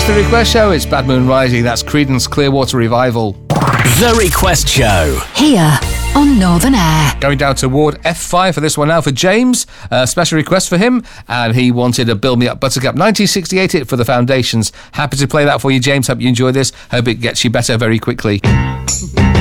The Request Show. It's Bad Moon Rising. That's Creedence Clearwater Revival. The Request Show. Here on Northern Air. Going down to Ward F5 for this one now for James. Special request for him. And he wanted a Build Me Up Buttercup 1968 hit for the Foundations. Happy to play that for you, James. Hope you enjoy this. Hope it gets you better very quickly.